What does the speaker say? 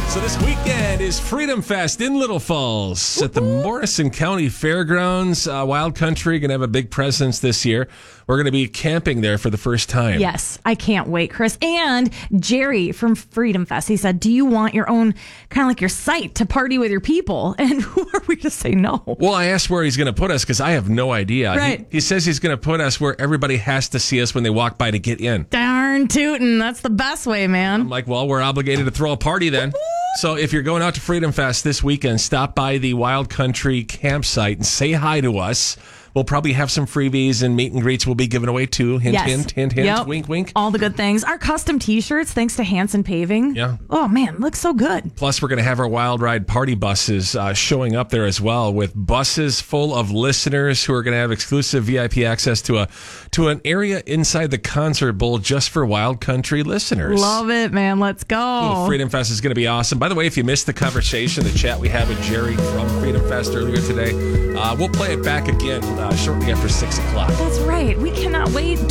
So this weekend is Freedom Fest in Little Falls at the Morrison County Fairgrounds. Wild Country going to have a big presence this year. We're going to be camping there for the first time. Yes, I can't wait, Chris. And Jerry from Freedom Fest, he said, do you want your own, kind of like your site to party with your people? And who are we to say no? Well, I asked where he's going to put us because I have no idea. Right. He says he's going to put us where everybody has to see us when they walk by to get in. Darn tootin'. That's the best way, man. I'm like, well, we're obligated to throw a party then. So if you're going out to Freedom Fest this weekend, stop by the Wild Country campsite and say hi to us. We'll probably have some freebies and meet and greets we'll be giving away too. Hint, Yes. hint, hint, hint, Yep. wink, wink. All the good things. Our custom T-shirts, thanks to Hanson Paving. Yeah. Oh, man, looks so good. Plus, we're going to have our Wild Ride party buses showing up there as well, with buses full of listeners who are going to have exclusive VIP access to an area inside the concert bowl just for Wild Country listeners. Love it, man. Let's go. Freedom Fest is going to be awesome. By the way, if you missed the conversation, the chat we had with Jerry from Freedom Fest earlier today, we'll play it back again shortly after 6 o'clock. That's right. We cannot wait.